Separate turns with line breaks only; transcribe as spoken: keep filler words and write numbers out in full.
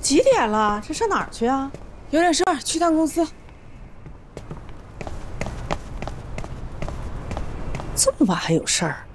几点了？这上哪儿去啊？
有点事儿，去趟公司。
这么晚还有事儿？